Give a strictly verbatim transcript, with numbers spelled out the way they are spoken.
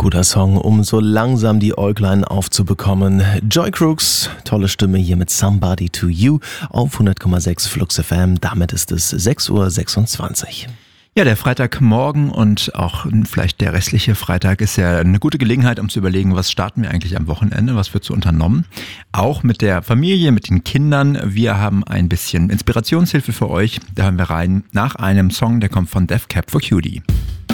guter Song, um so langsam die Äuglein aufzubekommen. Joy Crooks, tolle Stimme hier mit Somebody to You auf hundert Komma sechs Flux F M. Damit ist es sechs Uhr sechsundzwanzig. Ja, der Freitagmorgen und auch vielleicht der restliche Freitag ist ja eine gute Gelegenheit, um zu überlegen, was starten wir eigentlich am Wochenende, was wird so unternommen. Auch mit der Familie, mit den Kindern. Wir haben ein bisschen Inspirationshilfe für euch. Da hören wir rein nach einem Song, der kommt von Death Cab for Cutie.